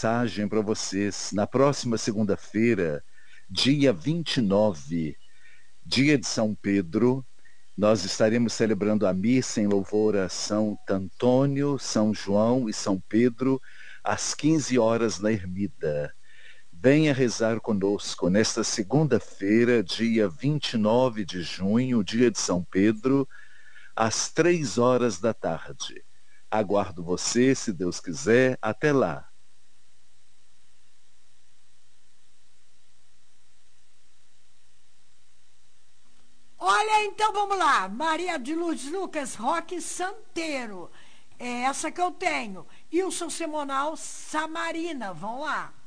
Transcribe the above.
mensagem para vocês. Na próxima segunda-feira, dia 29, dia de São Pedro, nós estaremos celebrando a missa em louvor a São Antônio, São João e São Pedro, às 15 horas na Ermida. Venha rezar conosco nesta segunda-feira, dia 29 de junho, dia de São Pedro, às 3 horas da tarde. Aguardo você, se Deus quiser. Até lá. Olha, então vamos lá. Maria de Lourdes Lucas Roque Santeiro. É essa que eu tenho. E o seu semanal Samarina. Vão lá.